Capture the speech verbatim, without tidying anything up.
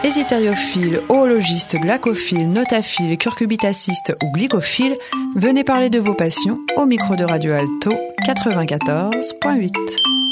Hésitériophile, oologiste, glacophile, notaphile, curcubitaciste ou glycophile, venez parler de vos passions au micro de Radio Alto quatre-vingt-quatorze point huit.